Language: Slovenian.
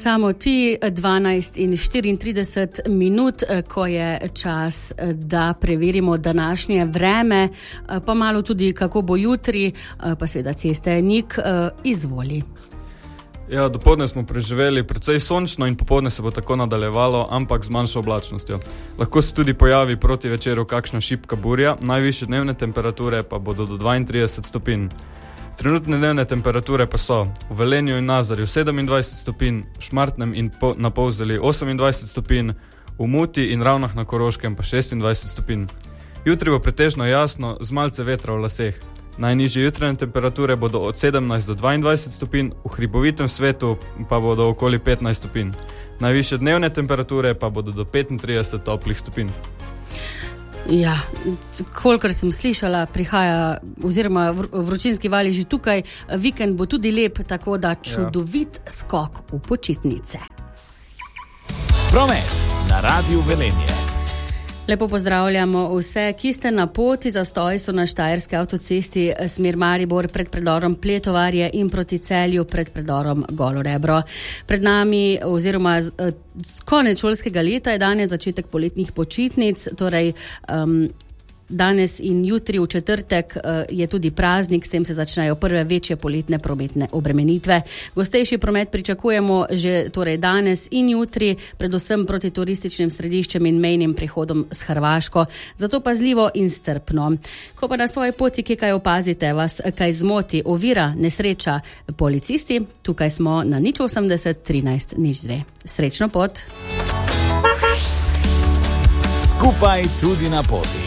samo ti 12:34, ko je čas, da preverimo današnje vreme, pa malo tudi kako bo jutri, pa seveda ceste. Nik, izvoli. Ja, dopoldne smo preživeli precej sončno in popoldne se bo tako nadaljevalo, ampak z manjšo oblačnostjo. Lahko se tudi pojavi proti večeru kakšna šibka burja, najvišje dnevne temperature pa bodo do 32 stopinj. Trenutne dnevne temperature pa so v Velenju in Nazarju 27 stopinj, v Šmartnem in na Polzeli 28 stopinj, v Muti in Ravnah na Koroškem pa 26 stopinj. Jutri bo pretežno jasno z malce vetra v laseh. Najnižje jutranje temperature bodo od 17 do 22 stopinj, v hribovitem svetu pa bodo okoli 15 stopinj. Najvišje dnevne temperature pa bodo do 35 toplih stopinj. Ja, kolikor sem slišala, prihaja, oziroma vročinski val je že tukaj, vikend bo tudi lep, tako da čudovit skok v počitnice. Promet na Radiu Velenje. Lepo pozdravljamo vse, ki ste na poti. Zastoji so na Štajerski avtocesti smer Maribor pred predorom Pletovarje in proti Celju pred predorom Golo Rebro. Pred nami, oziroma konec šolskega leta je danes začetek poletnih počitnic, torej danes in jutri v četrtek je tudi praznik, s tem se začnejo prve večje poletne prometne obremenitve. Gostejši promet pričakujemo že torej danes in jutri, predvsem proti turističnim središčem in mejnim prihodom s Hrvaško. Zato pazljivo in strpno. Ko pa na svoji poti kaj opazite, vas kaj zmoti, ovira, nesreča, policisti, tukaj smo na 080 13 02. Srečno pot! Skupaj tudi na poti.